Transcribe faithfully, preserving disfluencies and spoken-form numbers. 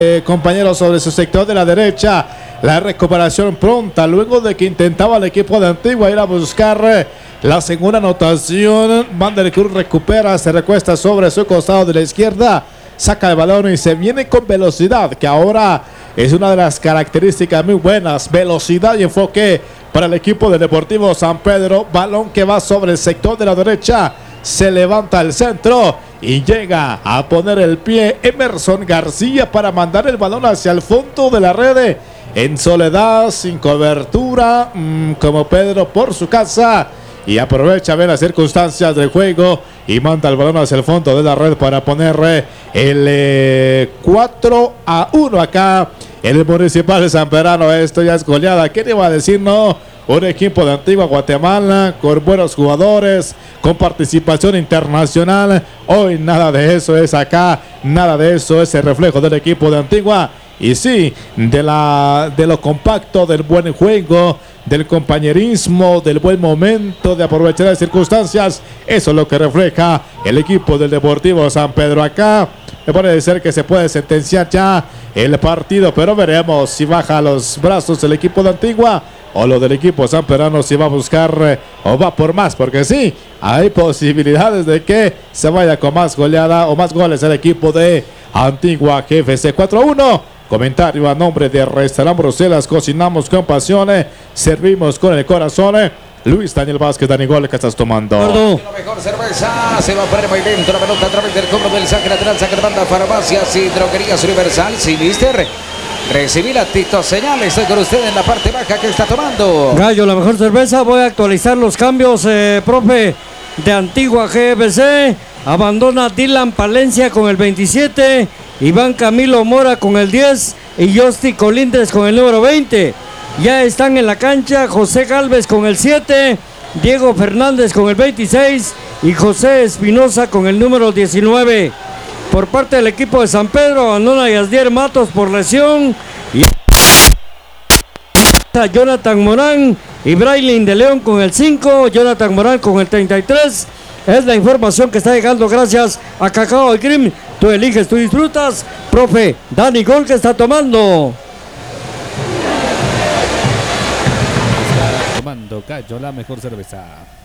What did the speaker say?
Eh, compañeros, sobre su sector de la derecha, la recuperación pronta luego de que intentaba el equipo de Antigua ir a buscar eh, la segunda anotación. Van der Cruz recupera, se recuesta sobre su costado de la izquierda, saca el balón y se viene con velocidad, que ahora es una de las características muy buenas, velocidad y enfoque para el equipo del Deportivo San Pedro. Balón que va sobre el sector de la derecha, se levanta el centro y llega a poner el pie Emerson García para mandar el balón hacia el fondo de la red, en soledad, sin cobertura, mmm, como Pedro por su casa, y aprovecha ver las circunstancias del juego y manda el balón hacia el fondo de la red para poner el eh, cuatro a uno acá en el Municipal de San Pedrano. Esto ya es goleada. ¿Qué te iba a decir? No, un equipo de Antigua Guatemala con buenos jugadores, con participación internacional. Hoy nada de eso es acá, nada de eso es el reflejo del equipo de Antigua. Y sí, de, la, de lo compacto, del buen juego, del compañerismo, del buen momento, de aprovechar las circunstancias. Eso es lo que refleja el equipo del Deportivo San Pedro acá. Me parece ser que se puede sentenciar ya el partido, pero veremos si baja los brazos el equipo de Antigua o lo del equipo sanpedrano, si va a buscar eh, o va por más, porque sí, hay posibilidades de que se vaya con más goleada o más goles el equipo de Antigua G F C. Cuatro a uno. Comentario a nombre de Restaurant Bruselas. Cocinamos con pasión, eh, servimos con el corazón. eh. Luis Daniel Vázquez, Dani Gol, ¿qué estás tomando? La mejor cerveza se va a poner muy dentro la pelota a través del cobro del saque lateral, saque de banda, farmacias y droguerías Universal. Sí, mister. Recibí la Tito señal, estoy con usted en la parte baja. ¿Qué está tomando? Gallo, la mejor cerveza. Voy a actualizar los cambios, eh, profe, de Antigua G F C. Abandona Dylan Palencia con el veintisiete, Iván Camilo Mora con el diez y Josti Colindres con el número veinte. Ya están en la cancha José Galvez con el siete, Diego Fernández con el veintiséis y José Espinosa con el número diecinueve. Por parte del equipo de San Pedro, abandona Yasdier Matos por lesión y a Jonathan Morán y Braylin de León con el cinco, Jonathan Morán con el treinta y tres. Es la información que está llegando gracias a Cacao Cream. Tú eliges, tú disfrutas. Profe, Dani Gol, ¿qué está tomando? Tomando Gallo, la mejor cerveza.